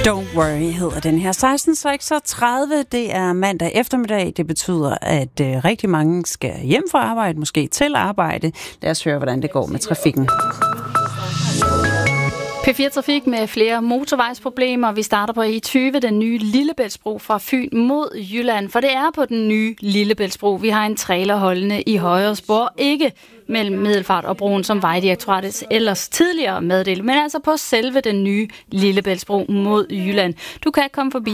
Don't Worry hedder den her. 16:36, det er mandag eftermiddag. Det betyder, at rigtig mange skal hjem fra arbejde, måske til arbejde. Lad os høre, hvordan det går med trafikken. P4 Trafik med flere motorvejsproblemer. Vi starter på E20, den nye Lillebæltsbro fra Fyn mod Jylland. For det er på den nye Lillebæltsbro. Vi har en trailer holdende i højre spor. Ikke mellem Middelfart og broen, som Vejdirektoratet ellers tidligere meddelte, men altså på selve den nye Lillebæltsbro mod Jylland. Du kan komme forbi